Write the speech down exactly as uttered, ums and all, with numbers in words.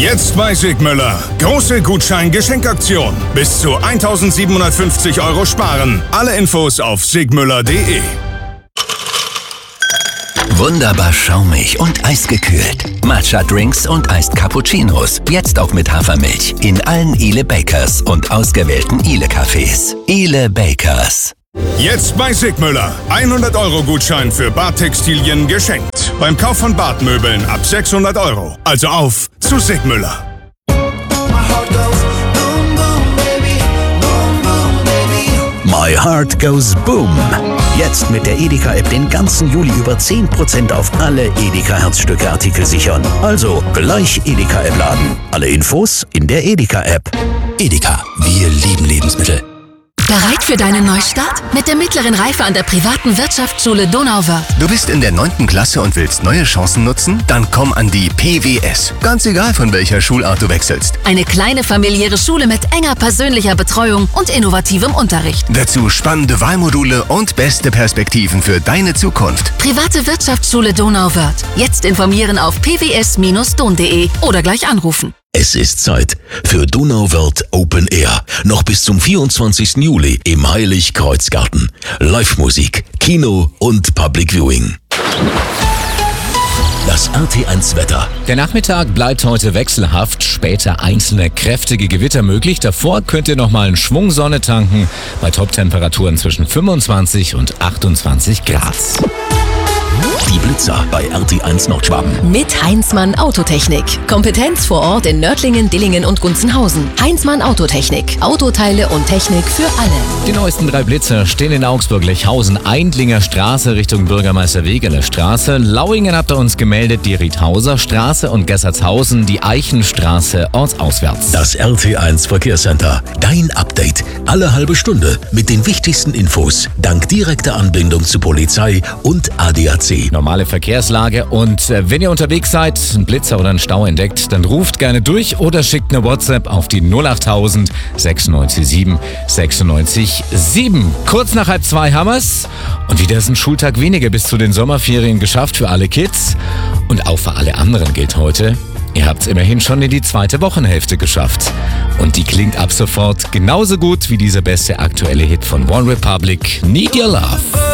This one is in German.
Jetzt bei Sigmüller. Große Gutschein-Geschenkaktion. Bis zu eintausendsiebenhundertfünfzig Euro sparen. Alle Infos auf sigmüller punkt de. Wunderbar schaumig und eisgekühlt. Matcha-Drinks und Iced Cappuccinos. Jetzt auch mit Hafermilch. In allen Ile Bakers und ausgewählten Ile-Cafés. Ile Bakers. Jetzt bei Sigmüller. hundert Euro Gutschein für Badtextilien geschenkt. Beim Kauf von Badmöbeln ab sechshundert Euro. Also auf zu Sigmüller. My Heart Goes Boom. Jetzt mit der Edeka-App den ganzen Juli über zehn Prozent auf alle Edeka-Herzstücke-Artikel sichern. Also gleich Edeka-App laden. Alle Infos in der Edeka-App. Edeka, wir lieben Lebensmittel. Bereit für deinen Neustart? Mit der mittleren Reife an der privaten Wirtschaftsschule Donauwörth. Du bist in der neunten Klasse und willst neue Chancen nutzen? Dann komm an die P W S. Ganz egal, von welcher Schulart du wechselst. Eine kleine familiäre Schule mit enger persönlicher Betreuung und innovativem Unterricht. Dazu spannende Wahlmodule und beste Perspektiven für deine Zukunft. Private Wirtschaftsschule Donauwörth. Jetzt informieren auf p w s Bindestrich don punkt de oder gleich anrufen. Es ist Zeit für Donauwörth Open Air. Noch bis zum vierundzwanzigsten Juli im Heiligkreuzgarten. Live-Musik, Kino und Public Viewing. Das R T eins Wetter. Der Nachmittag bleibt heute wechselhaft, später einzelne kräftige Gewitter möglich. Davor könnt ihr nochmal einen Schwung Sonne tanken bei Top-Temperaturen zwischen fünfundzwanzig und achtundzwanzig Grad. Die Blitzer bei R T eins Nordschwaben. Mit Heinzmann Autotechnik. Kompetenz vor Ort in Nördlingen, Dillingen und Gunzenhausen. Heinzmann Autotechnik. Autoteile und Technik für alle. Die neuesten drei Blitzer stehen in Augsburg-Lechhausen, Eindlinger Straße Richtung Bürgermeister Wegener Straße. Lauingen habt ihr uns gemeldet, die Riedhauser Straße und Gessertshausen, die Eichenstraße ortsauswärts. Das R T eins Verkehrscenter. Dein Update. Alle halbe Stunde mit den wichtigsten Infos. Dank direkter Anbindung zu Polizei und A D A C. Normale Verkehrslage und äh, wenn ihr unterwegs seid, einen Blitzer oder einen Stau entdeckt, dann ruft gerne durch oder schickt eine WhatsApp auf die null acht null null sechs sieben sechs sechs sieben. Kurz nach halb zwei haben wir's und wieder ist ein Schultag weniger bis zu den Sommerferien geschafft für alle Kids. Und auch für alle anderen gilt heute, ihr habt's immerhin schon in die zweite Wochenhälfte geschafft. Und die klingt ab sofort genauso gut wie dieser beste aktuelle Hit von One Republic, Need Your Love.